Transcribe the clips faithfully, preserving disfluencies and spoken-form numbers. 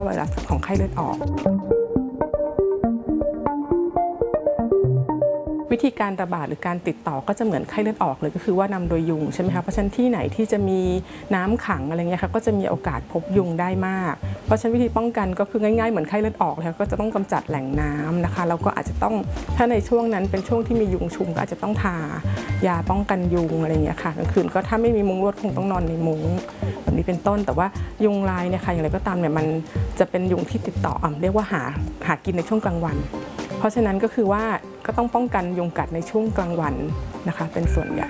ไวรัสของไข้เลือดออกวิธีการระบาดหรือการติดต่อก็จะเหมือนไข้เลือดออกเลยก็คือว่านำโดยยุงใช่ไหมคะเพราะฉะนั้นที่ไหนที่จะมีน้ำขังอะไรเงี้ยค่ะก็จะมีโอกาสพบยุงได้มากเพราะฉะนั้นวิธีป้องกันก็คือง่ายๆเหมือนไข้เลือดออกเลยก็จะต้องกำจัดแหล่งน้ำนะคะแล้วก็อาจจะต้องถ้าในช่วงนั้นเป็นช่วงที่มียุงชุมก็อาจจะต้องทายาป้องกันยุงอะไรเงี้ยค่ะกลางคืนก็ถ้าไม่มีมุ้งลวดคงต้องนอนในมุ้งแบบนี้เป็นต้นแต่ว่ายุงลายเนี่ยค่ะอย่างไรก็ตามเนี่ยมันจะเป็นยุงที่ติดต่อเรียกว่าหาหากินในช่วงกลางวันเพราะฉะนั้นก็คือว่าก็ต้องป้องกันยุงกัดในช่วงกลางวันนะคะเป็นส่วนใหญ่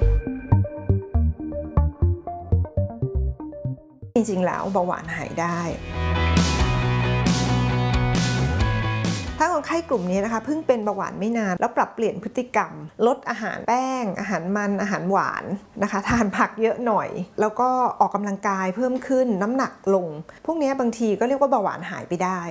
จริงๆแล้วเบาหวานหายได้ถ้าคนไข้กลุ่มนี้นะคะเพิ่งเป็นเบาหวานไม่นานแล้วปรับเปลี่ยนพฤติกรรมลดอาหารแป้งอาหารมันอาหารหวานนะคะทานผักเยอะหน่อยแล้วก็ออกกำลังกายเพิ่มขึ้นน้ำหนักลงพวกนี้บางทีก็เรียกว่าเบาหวานหายไปได้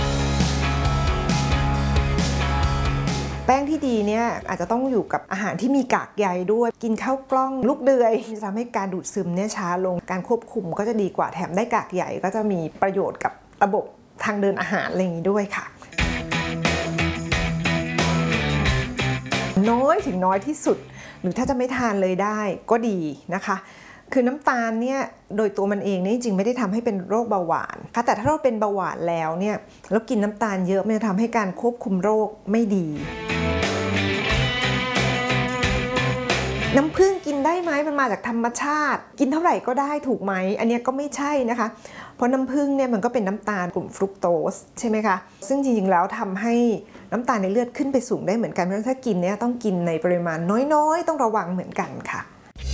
แป้งที่ดีเนี่ยอาจจะต้องอยู่กับอาหารที่มีกากใยด้วยกินข้าวกล้องลูกเดือยจะทำให้การดูดซึมเนี่ยช้าลงการควบคุมก็จะดีกว่าแถมได้กากใยก็จะมีประโยชน์กับระบบทางเดินอาหารอะไรอย่างนี้ด้วยค่ะน้อยถึงน้อยที่สุดหรือถ้าจะไม่ทานเลยได้ก็ดีนะคะคือน้ำตาลเนี่ยโดยตัวมันเองเนี่ยจริงๆไม่ได้ทำให้เป็นโรคเบาหวานค่ะแต่ถ้าเราเป็นเบาหวานแล้วเนี่ยแล้วกินน้ำตาลเยอะมันจะทำให้การควบคุมโรคไม่ดีน้ำผึ้งกินได้ไหมมันมาจากธรรมชาติกินเท่าไหร่ก็ได้ถูกไหมอันนี้ก็ไม่ใช่นะคะเพราะน้ำผึ้งเนี่ยมันก็เป็นน้ำตาลกลุ่มฟรุกโตสใช่ไหมคะซึ่งจริงๆแล้วทำให้น้ำตาลในเลือดขึ้นไปสูงได้เหมือนกันเพราะฉะนั้นถ้ากินเนี่ยต้องกินในปริมาณน้อยๆต้องระวังเหมือนกันค่ะ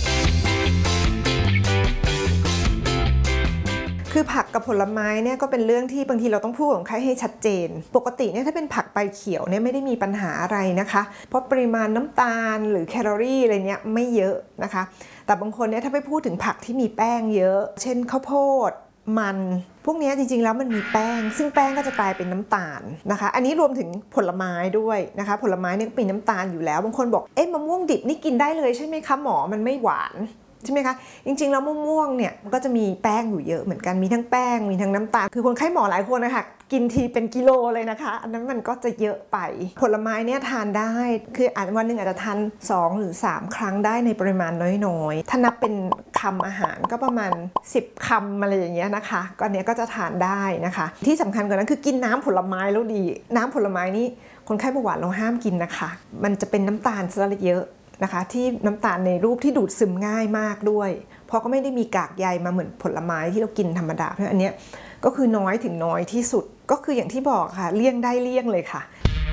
คือผักกับผลไม้เนี่ยก็เป็นเรื่องที่บางทีเราต้องพูดกับคนไข้ให้ชัดเจนปกติเนี่ยถ้าเป็นผักใบเขียวเนี่ยไม่ได้มีปัญหาอะไรนะคะเพราะปริมาณน้ำตาลหรือแคลอรี่อะไรเนี่ยไม่เยอะนะคะแต่บางคนเนี่ยถ้าไปพูดถึงผักที่มีแป้งเยอะเช่นข้าวโพดมันพวกนี้จริงๆแล้วมันมีแป้งซึ่งแป้งก็จะกลายเป็นน้ำตาลนะคะอันนี้รวมถึงผลไม้ด้วยนะคะผลไม้เนี่ยก็มีน้ำตาลอยู่แล้วบางคนบอกเอ๊ะมะม่วงดิบนี่กินได้เลยใช่ไหมคะหมอมันไม่หวานใช่ไหมคะจริงๆแล้วมะม่วงเนี่ยก็จะมีแป้งอยู่เยอะเหมือนกันมีทั้งแป้งมีทั้งน้ำตาลคือคนไข้หมอหลายคนนะคะกินทีเป็นกิโลเลยนะคะอันนั้นมันก็จะเยอะไปผลไม้เนี่ยทานได้คืออาจวันหนึ่งอาจจะทานสองหรือสามครั้งได้ในปริมาณน้อยๆถ้านับเป็นคำอาหารก็ประมาณสิบคำอะไรอย่างเงี้ยนะคะก็อันนี้ก็จะทานได้นะคะที่สำคัญกว่านั้นคือกินน้ำผลไม้แล้วดีน้ำผลไม้นี่คนไข้เบาหวานเราห้ามกินนะคะมันจะเป็นน้ำตาลซะเยอะนะคะที่น้ำตาลในรูปที่ดูดซึมง่ายมากด้วยเพราะก็ไม่ได้มีกากใยมาเหมือนผลไม้ที่เรากินธรรมดาเพราะอันนี้ก็คือน้อยถึงน้อยที่สุดก็คืออย่างที่บอกค่ะเลี่ยงได้เลี่ยงเลยค่ะ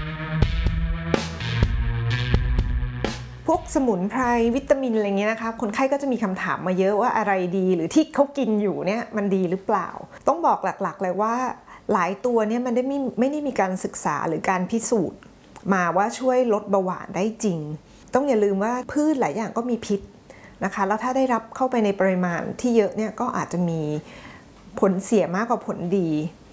พวกสมุนไพรวิตามินอะไรเงี้ยนะคะคนไข้ก็จะมีคำถามมาเยอะว่าอะไรดีหรือที่เขากินอยู่เนี่ยมันดีหรือเปล่าต้องบอกหลักๆเลยว่าหลายตัวเนี่ยมันได้ไม่ไม่ได้มีการศึกษาหรือการพิสูจน์มาว่าช่วยลดเบาหวานได้จริงต้องอย่าลืมว่าพืชหลายอย่างก็มีพิษนะคะแล้วถ้าได้รับเข้าไปในปริมาณที่เยอะเนี่ยก็อาจจะมีผลเสียมากกว่าผลดี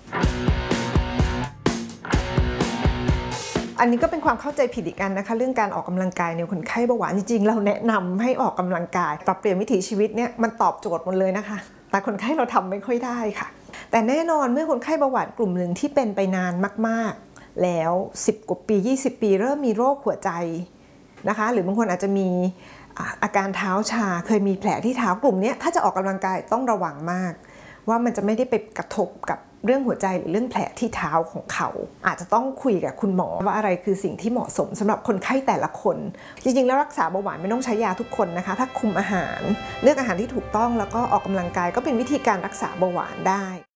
อันนี้ก็เป็นความเข้าใจผิดอีกอันนะคะเรื่องการออกกำลังกายในคนไข้เบาหวานจริงๆเราแนะนำให้ออกกำลังกายปรับเปลี่ยนวิถีชีวิตเนี่ยมันตอบโจทย์หมดเลยนะคะแต่คนไข้เราทำไม่ค่อยได้ค่ะแต่แน่นอนเมื่อคนไข้เบาหวานกลุ่มหนึ่งที่เป็นไปนานมากๆแล้วสิบกว่าปียี่สิบปีเริ่มมีโรคหัวใจนะคะหรือบางคนอาจจะมีอาการเท้าชาเคยมีแผลที่เท้ากลุ่มนี้ถ้าจะออกกำลังกายต้องระวังมากว่ามันจะไม่ได้ไปกระทบกับเรื่องหัวใจหรือเรื่องแผลที่เท้าของเขาอาจจะต้องคุยกับคุณหมอว่าอะไรคือสิ่งที่เหมาะสมสำหรับคนไข้แต่ละคนจริงๆแล้วรักษาเบาหวานไม่ต้องใช้ยาทุกคนนะคะถ้าคุมอาหารเลือกอาหารที่ถูกต้องแล้วก็ออกกำลังกายก็เป็นวิธีการรักษาเบาหวานได้